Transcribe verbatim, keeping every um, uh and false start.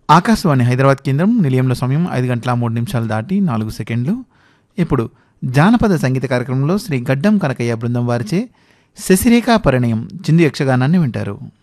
ఆకాశవాణి హైదరాబాద్ కేంద్రం నిలయంలో సమయం ఐదు గంటల మూడు నిమిషాలు దాటి నాలుగు సెకండ్లు. ఇప్పుడు జానపద సంగీత కార్యక్రమంలో శ్రీ గడ్డం కనకయ్య బృందం వారిచే శశిరేఖా పరిణయం చిందు యక్షగానాన్ని వింటారు.